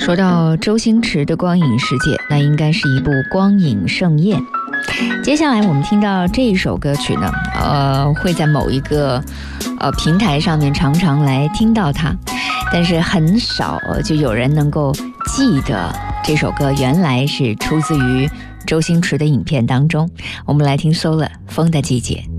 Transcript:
说到周星驰的光影世界，那应该是一部光影盛宴。接下来我们听到这一首歌曲呢，会在某一个平台上面常常来听到它，但是很少就有人能够记得这首歌原来是出自于周星驰的影片当中。我们来听 Solar 风的季节。